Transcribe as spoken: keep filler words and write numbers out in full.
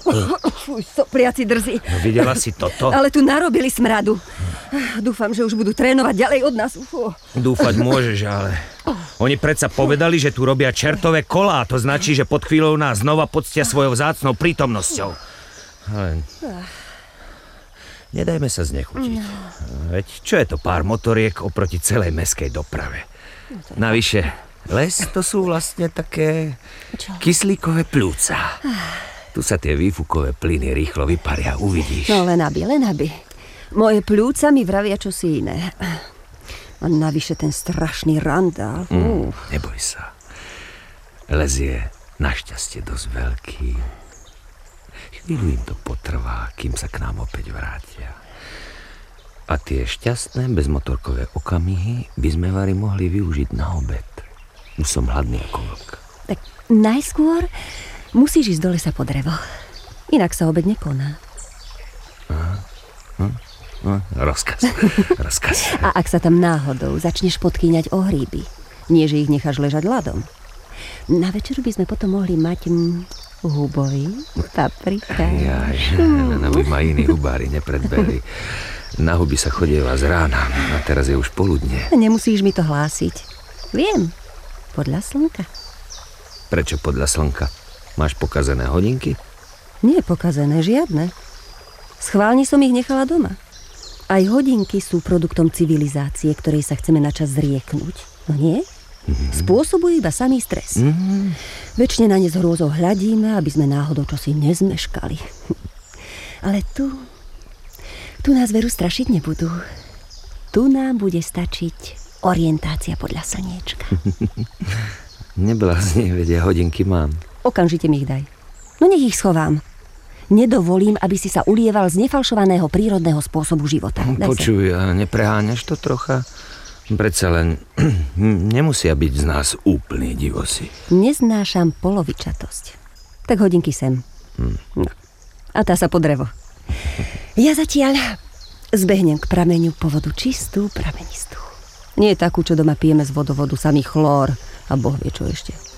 Fuj, sopliaci drzí. No, videla si toto? Ale tu narobili smradu. Dúfam, že už budú trénovať ďalej od nás. Fú. Dúfať môžeš, ale... Oni predsa povedali, že tu robia čertové kolá. To značí, že pod chvíľou nás znova poctia svojou vzácnou prítomnosťou. Ale... Nedajme sa znechutiť. Veď čo je to pár motoriek oproti celej mestskej doprave? Navyše, les to sú vlastne také kyslíkové pľúca. Tu sa tie výfukové plyny rýchlo vyparia, uvidíš. No len aby, len aby. Moje pľúca mi vravia čosi iné. A navyše ten strašný randál. Mm, neboj sa. Les je našťastie dosť veľký. Chvíľu im to potrvá, kým sa k nám opäť vrátia. A tie šťastné bezmotorkové okamihy by sme vari mohli využiť na obed. Už som hladný ako vlk. Tak najskôr musíš ísť do lesa po drevo. Inak sa obed nekoná. Aha. Hm? No, rozkaz. Rozkaz. A ak sa tam náhodou začneš podkýňať o hríby, nie že ich necháš ležať ľadom. Na večeru by sme potom mohli mať m, hubový, paprika. Jaj, aby ma iní hubári nepredbehli. Na huby sa chodieva z rána a teraz je už poludne. Nemusíš mi to hlásiť. Viem, podľa slnka. Prečo podľa slnka? Máš pokazené hodinky? Nie pokazené, žiadne. Schválne som ich nechala doma. Aj hodinky sú produktom civilizácie, ktorej sa chceme načas zrieknúť. No nie? Mm-hmm. Spôsobujú iba samý stres. Mm-hmm. Večne na ne s hrôzou hľadíme, aby sme náhodou čosi nezmeškali. Ale tu... Tu nás veru strašiť nebudú. Tu nám bude stačiť orientácia podľa slniečka. Neblázni, vedia, hodinky mám. Okamžite mi ich daj. No nech ich schovám. Nedovolím, aby si sa ulieval z nefalšovaného prírodného spôsobu života. Daj Počuj, a nepreháňaš to trocha? Predsa len nemusia byť z nás úplní divosi. Neznášam polovičatosť. Tak hodinky sem. Hmm. No. A tá sa po drevo. Ja zatiaľ zbehnem k prameňu po vodu čistú, pramenistú. Nie takú, čo doma pijeme z vodovodu, samý chlór a boh vie čo ešte.